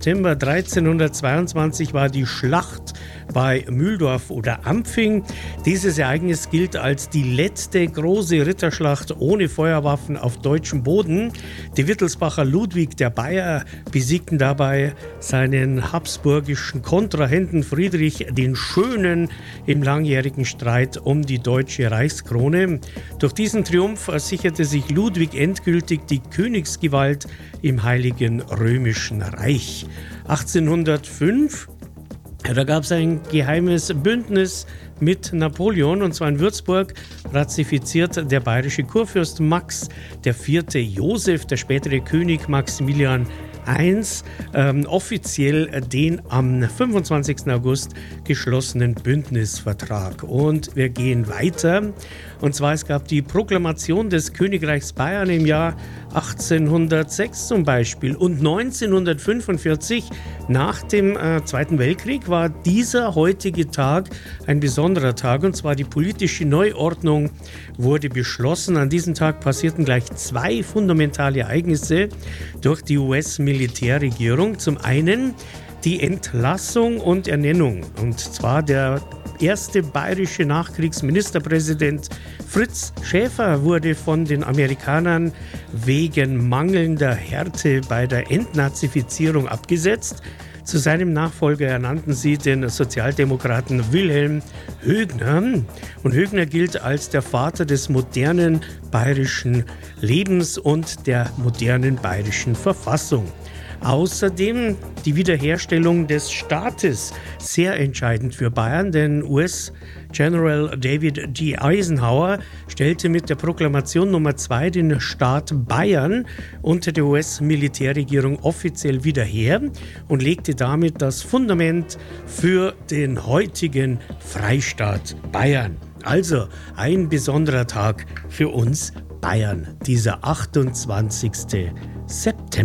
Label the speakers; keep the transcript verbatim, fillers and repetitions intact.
Speaker 1: September dreizehnhundertzweiundzwanzig war die Schlacht bei Mühldorf oder Ampfing. Dieses Ereignis gilt als die letzte große Ritterschlacht ohne Feuerwaffen auf deutschem Boden. Die Wittelsbacher Ludwig der Bayer besiegten dabei seinen habsburgischen Kontrahenten Friedrich den Schönen im langjährigen Streit um die deutsche Reichskrone. Durch diesen Triumph sicherte sich Ludwig endgültig die Königsgewalt im Heiligen Römischen Reich. achtzehnhundertfünf, da gab es ein geheimes Bündnis mit Napoleon, und zwar in Würzburg ratifiziert der bayerische Kurfürst Max der Vierte Joseph, der spätere König Maximilian I., ähm, offiziell den am fünfundzwanzigsten August geschlossenen Bündnisvertrag. Und wir gehen weiter. Und zwar, es gab die Proklamation des Königreichs Bayern im Jahr achtzehnhundertsechs zum Beispiel. Und neunzehnhundertfünfundvierzig, nach dem äh, Zweiten Weltkrieg, war dieser heutige Tag ein besonderer Tag. Und zwar die politische Neuordnung wurde beschlossen. An diesem Tag passierten gleich zwei fundamentale Ereignisse durch die U S-Militärregierung. Zum einen die Entlassung und Ernennung. Und zwar der erste bayerische Nachkriegsministerpräsident Fritz Schäfer wurde von den Amerikanern wegen mangelnder Härte bei der Entnazifizierung abgesetzt. Zu seinem Nachfolger ernannten sie den Sozialdemokraten Wilhelm Högner. Und Högner gilt als der Vater des modernen bayerischen Lebens und der modernen bayerischen Verfassung. Außerdem die Wiederherstellung des Staates, sehr entscheidend für Bayern, denn U S-General David G. Eisenhower stellte mit der Proklamation Nummer zwei den Staat Bayern unter der U S-Militärregierung offiziell wieder her und legte damit das Fundament für den heutigen Freistaat Bayern. Also ein besonderer Tag für uns Bayern, dieser achtundzwanzigsten September.